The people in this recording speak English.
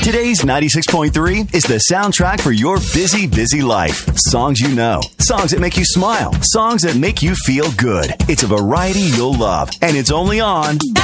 Today's 96.3 is the soundtrack for your busy, busy life. Songs you know. Songs that make you smile. Songs that make you feel good. It's a variety you'll love. And it's only on